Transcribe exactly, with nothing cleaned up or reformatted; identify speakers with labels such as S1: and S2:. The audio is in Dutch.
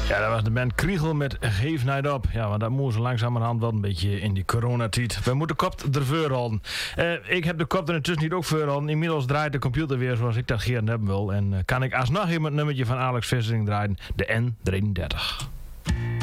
S1: Ja, dat was de band Kriegel met Geef Night Op. Ja, want dat moest langzamerhand wel een beetje in die coronatijd. We moeten de kop ervoor houden. Uh, ik heb de kop er intussen niet ook voor houden. Inmiddels draait de computer weer zoals ik dat gerne hebben wil. En uh, kan ik alsnog even het nummertje van Alex Vissering draaien. De N drieëndertig.